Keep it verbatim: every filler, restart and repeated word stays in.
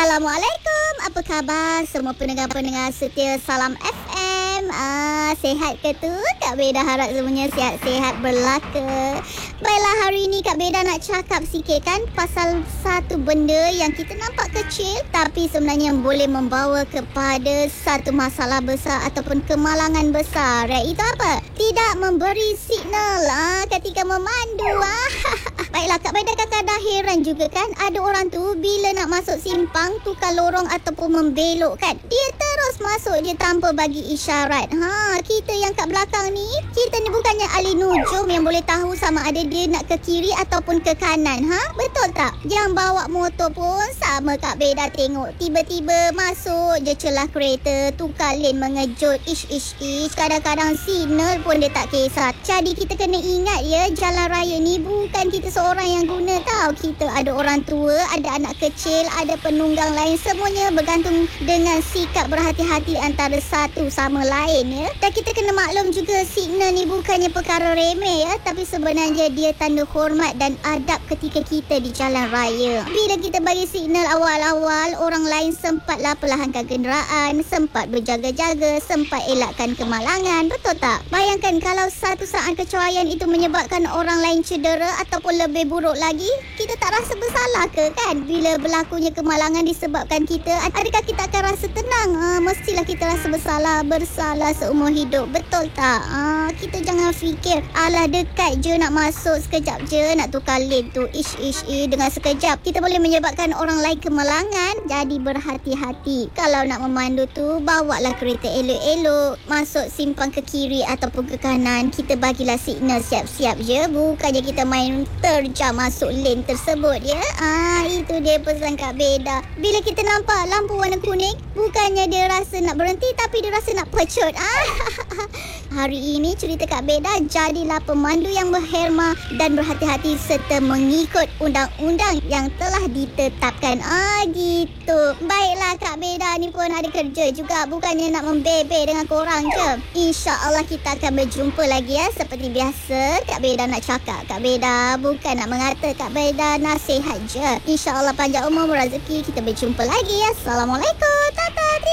Assalamualaikum, apa khabar semua pendengar-pendengar setia Salam F M? Ah, sihat ke tu? Kak Beda harap semuanya sihat-sihat berlaka. Baiklah, hari ini Kak Beda nak cakap sikit kan pasal satu benda yang kita nampak kecil tapi sebenarnya boleh membawa kepada satu masalah besar ataupun kemalangan besar. Itu apa? Tidak memberi signal ah, ketika memandu. Ah. Baiklah, Kak Beda kadang-kadang heran juga kan, ada orang tu bila nak masuk simpang, tukar lorong ataupun membelok kan, dia terus masuk je tanpa bagi isyarat. Ha, kita yang kat belakang ni, kita ni bukannya ahli nujum yang boleh tahu sama ada dia nak ke kiri ataupun ke kanan. Ha, betul tak? Yang bawa motor pun sama Kak Beda tengok, tiba-tiba masuk je celah kereta, tukar lane mengejut, ish ish ish, kadang-kadang signal pun dia tak kisah. Jadi kita kena ingat ya, jalan raya ni bukan kita seorang yang guna tau. Kita ada orang tua, ada anak kecil, ada penunggang lain, semuanya bergantung dengan sikap berhati-hati antara satu sama lain ya. Dan kita kena maklum juga, signal ni bukannya perkara remeh ya, tapi sebenarnya dia tanda hormat dan adab ketika kita di jalan raya. Bila kita bagi signal awal-awal, orang lain sempatlah perlahankan kenderaan, sempat berjaga-jaga, sempat elakkan kemalangan, betul tak? Bayangkan kalau satu saat kecuaian itu menyebabkan orang lain cedera ataupun lebih buruk lagi, kita tak rasa bersalah ke kan? Bila berlakunya kemalangan disebabkan kita, adakah kita akan rasa tenang? Ha, mestilah kita rasa bersalah, bersalah seumur hidup, betul tak? Ha, kita jangan fikir, alah dekat je nak masuk, sekejap je nak tukar lane tu, ish ish ish, dengan sekejap kita boleh menyebabkan orang lain kemalangan. Jadi berhati-hati. Kalau nak memandu tu, bawalah kereta elok-elok, masuk simpang ke kiri ataupun ke kanan, kita bagilah signal siap-siap je, bukannya kita main terjam masuk lane tersebut ya. Ah, itu dia pesan Kak Beda. Bila kita nampak lampu warna kuning, bukannya dia rasa nak berhenti, tapi dia rasa nak pecut. Ah. Hari ini cerita Kak Beda, jadilah pemandu yang berherma dan berhati-hati serta mengikut undang-undang yang telah ditetapkan. Ah, gitu. Baiklah, Kak Beda ni pun ada kerja juga, bukannya nak membebe dengan korang je. InsyaAllah kita akan berjumpa lagi ya. Seperti biasa, Kak Beda nak cakap, Kak Beda bukan nak mengata, Kak Beda nasihat je. InsyaAllah panjang umur rezeki, kita berjumpa lagi ya. Assalamualaikum.